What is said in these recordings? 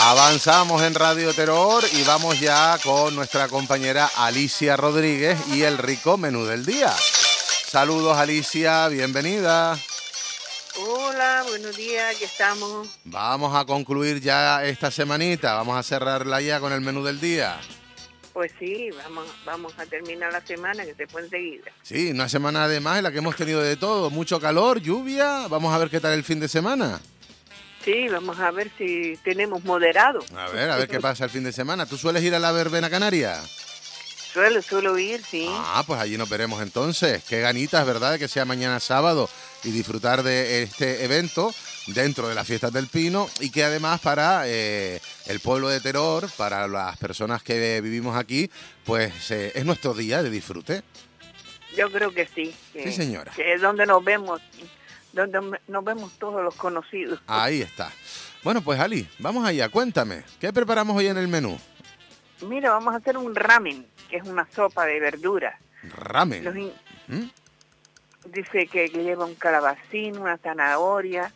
Avanzamos en Radio Terror y vamos ya con nuestra compañera Alicia Rodríguez y el rico menú del día. Saludos, Alicia, bienvenida. Hola, buenos días, aquí estamos. Vamos a concluir ya esta semanita, vamos a cerrarla ya con el menú del día. Pues sí, vamos a terminar la semana, que se fue enseguida. Sí, una semana además en la que hemos tenido de todo, mucho calor, lluvia, vamos a ver qué tal el fin de semana. Sí, vamos a ver si tenemos moderado. A ver qué pasa el fin de semana. ¿Tú sueles ir a la verbena canaria? Suelo ir, sí. Ah, pues allí nos veremos entonces. Qué ganitas, ¿verdad?, de que sea mañana sábado y disfrutar de este evento dentro de las fiestas del Pino y que además para el pueblo de Teror, para las personas que vivimos aquí, pues es nuestro día de disfrute. Yo creo que sí. Sí, señora. Que es donde nos vemos todos los conocidos. Ahí está. Bueno, pues Ali, vamos allá, cuéntame, ¿qué preparamos hoy en el menú? Mira, vamos a hacer un ramen, que es una sopa de verduras. Ramen. Dice que lleva un calabacín, una zanahoria,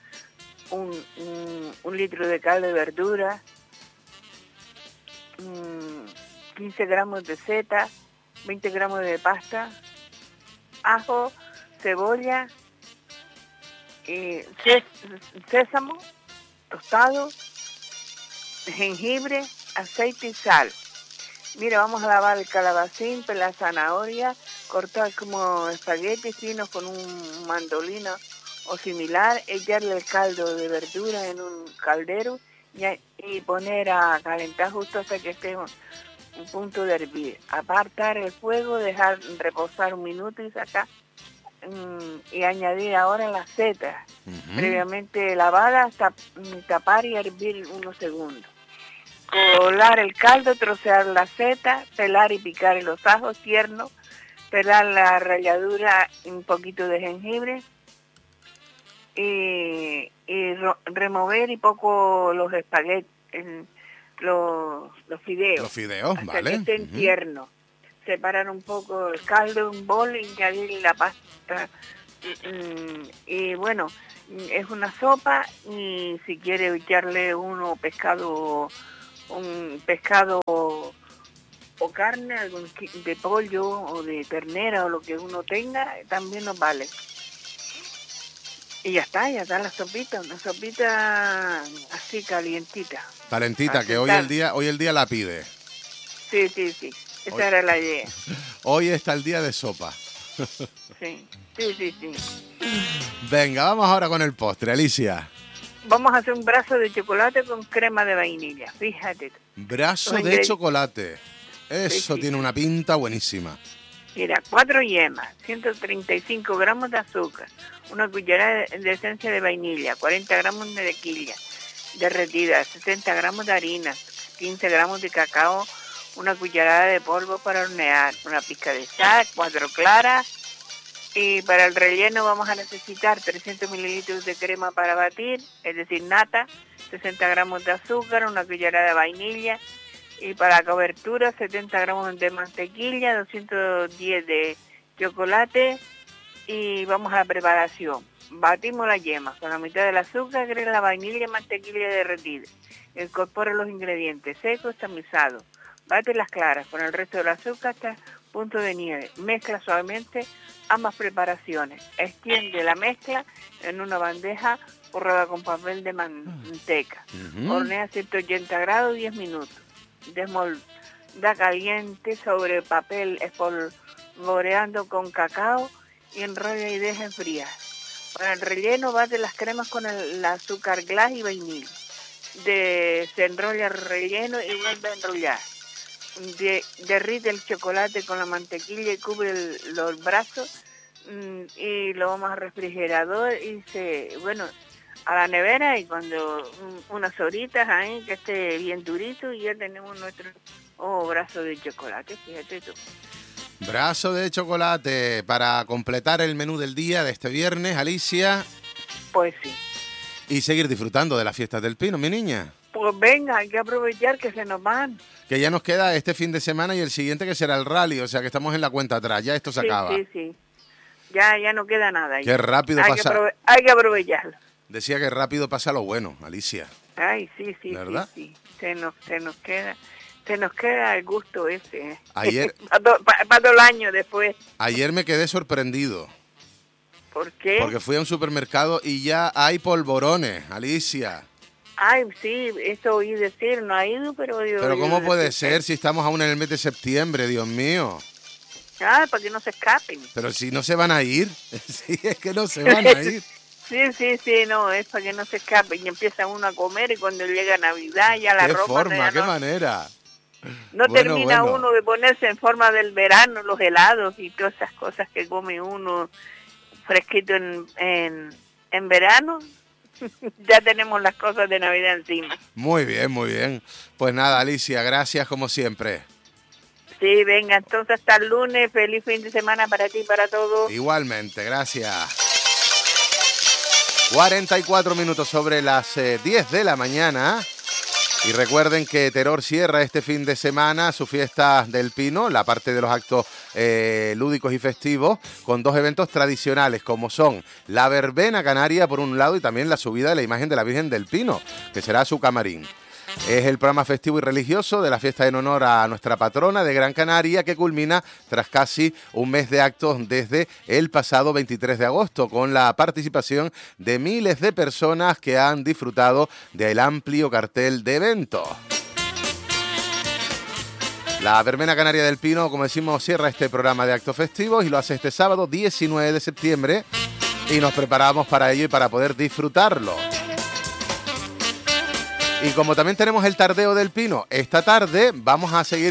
un litro de caldo de verduras, 15 gramos de seta, 20 gramos de pasta, ajo, cebolla, sésamo tostado, jengibre, aceite y sal. Mira, vamos a lavar el calabacín, pelar la zanahoria, cortar como espaguetis finos con un mandolino o similar, echarle el caldo de verdura en un caldero y poner a calentar justo hasta que esté un punto de hervir. Apartar el fuego, dejar reposar un minuto y sacar y añadir ahora las setas previamente lavadas, tapar y hervir unos segundos. Colar el caldo, trocear la seta, pelar y picar los ajos tiernos, pelar la ralladura, un poquito de jengibre y remover y poco los espaguetis, los fideos. Los fideos, hasta vale. Que estén tiernos. Separar un poco el caldo en un bol y añadir la pasta. Y bueno, es una sopa y si quiere echarle un pescado o carne, algún de pollo o de ternera o lo que uno tenga, también nos vale. Y ya está la sopita, una sopita así calientita. Calentita, que hoy el día la pide. Sí, esa era la idea. Hoy está el día de sopa. Sí. Venga, vamos ahora con el postre, Alicia. Vamos a hacer un brazo de chocolate con crema de vainilla, fíjate. Brazo de chocolate. Eso tiene una pinta buenísima. Mira, 4 yemas, 135 gramos de azúcar, una cucharada de esencia de vainilla, 40 gramos de mantequilla derretida, 60 gramos de harina, 15 gramos de cacao, una cucharada de polvo para hornear, una pizca de sal, 4 claras. Y para el relleno vamos a necesitar 300 mililitros de crema para batir, es decir, nata, 60 gramos de azúcar, una cucharada de vainilla. Y para la cobertura, 70 gramos de mantequilla, 210 de chocolate. Y vamos a la preparación. Batimos la yema con la mitad del azúcar, agrega la vainilla y mantequilla derretida. Incorpora los ingredientes secos tamizados. Bate las claras con el resto del azúcar hasta punto de nieve. Mezcla suavemente ambas preparaciones. Extiende la mezcla en una bandeja forrada con papel de manteca. Hornea a 180 grados 10 minutos. Desmolda caliente sobre papel espolvoreando con cacao y enrolla y deja enfriar. Para el relleno bate las cremas con el azúcar glass y vainilla. Se enrolla el relleno y vuelve a enrollar. Derrite el chocolate con la mantequilla y cubre los brazos y lo vamos al refrigerador y a la nevera y cuando unas horitas ahí que esté bien durito y ya tenemos nuestro brazo de chocolate, fíjate tú. Brazo de chocolate para completar el menú del día de este viernes, Alicia. Pues sí. Y seguir disfrutando de las fiestas del Pino, mi niña. Pues venga, hay que aprovechar que se nos van. Que ya nos queda este fin de semana y el siguiente que será el rally, o sea que estamos en la cuenta atrás, ya esto se acaba. Sí. Ya no queda nada. Qué rápido pasa. Hay que aprovecharlo. Decía que rápido pasa lo bueno, Alicia. Ay, sí, ¿verdad? sí. Se nos queda el gusto ese. Ayer, para todo el año después. ayer me quedé sorprendido. ¿Por qué? Porque fui a un supermercado y ya hay polvorones, Alicia. Ay, sí, eso oí decir, no ha ido, pero... Pero ¿cómo puede ser si estamos aún en el mes de septiembre, Dios mío? Ah, para que no se escapen. Pero si no se van a ir, sí, es que no se van a ir. Sí, no, es para que no se escapen y empieza uno a comer y cuando llega Navidad ya la ¿Qué ropa... forma, qué manera? No Bueno, termina bueno. uno de ponerse en forma del verano, los helados y todas esas cosas que come uno fresquito en verano. Ya tenemos las cosas de Navidad encima. Muy bien, muy bien. Pues nada, Alicia, gracias como siempre. Sí, venga, entonces hasta el lunes. Feliz fin de semana para ti y para todos. Igualmente, gracias. 44 minutos sobre las 10 de la mañana. Y recuerden que Teror cierra este fin de semana su fiesta del Pino, la parte de los actos lúdicos y festivos, con dos eventos tradicionales, como son la verbena canaria por un lado y también la subida de la imagen de la Virgen del Pino, que será su camarín. Es el programa festivo y religioso de la fiesta en honor a nuestra patrona de Gran Canaria, que culmina tras casi un mes de actos desde el pasado 23 de agosto, con la participación de miles de personas que han disfrutado del amplio cartel de eventos. La Verbena Canaria del Pino, como decimos, cierra este programa de actos festivos y lo hace este sábado 19 de septiembre y nos preparamos para ello y para poder disfrutarlo. Y como también tenemos el tardeo del Pino, esta tarde vamos a seguir